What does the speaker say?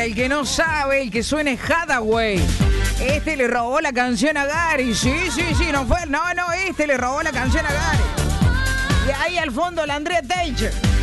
Para el que no sabe, el que suena es Hathaway. Este le robó la canción a Gary. Sí, no, este le robó la canción a Gary. Y ahí al fondo la Andrea Teich.